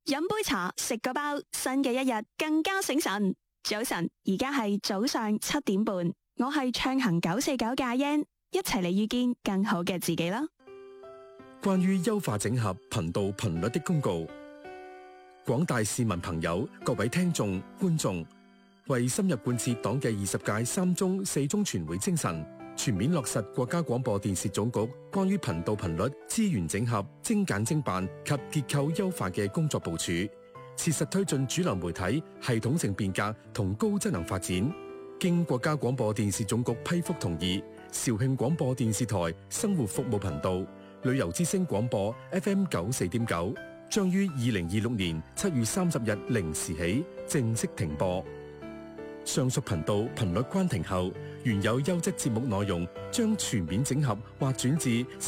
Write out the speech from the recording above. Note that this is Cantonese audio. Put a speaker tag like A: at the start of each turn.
A: 飲杯茶，食個包，新嘅一日更加醒神。早晨，而家係早上7點半，我係暢行949嘅阿欣，一齊嚟遇見更好嘅自己啦。
B: 關於優化整合頻道頻率的公告，廣大市民朋友、各位聽眾、觀眾，為深入貫徹黨嘅20屆3中4中全會精神，全面落實國家廣播電視總局關於頻道頻率資源整合、精簡精辦及結構優化嘅工作部署，切實推進主流媒體系統性變革同高質能發展。經國家廣播電視總局批覆同意，肇慶廣播電視台生活服務頻道、旅遊之聲廣播 FM94.9 將於2026年7月30日0時起正式停播。上述頻道頻率關停後，原有優質節目內容將全面整合或轉至